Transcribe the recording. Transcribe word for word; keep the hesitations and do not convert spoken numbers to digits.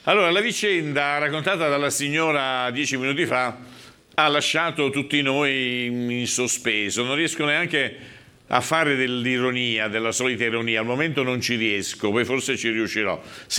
Allora, la vicenda raccontata dalla signora dieci minuti fa ha lasciato tutti noi in sospeso. Non riesco neanche a fare dell'ironia, della solita ironia. Al momento non ci riesco, poi forse ci riuscirò.